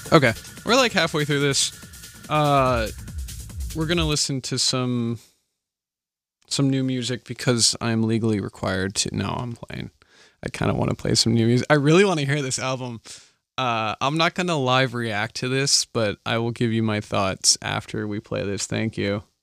Okay, we're like halfway through this. Uh, we're gonna listen to some new music because I'm legally required to. No, I'm playing. I kind of want to play some new music. I really want to hear this album. I'm not gonna live react to this, but I will give you my thoughts after we play this. Thank you.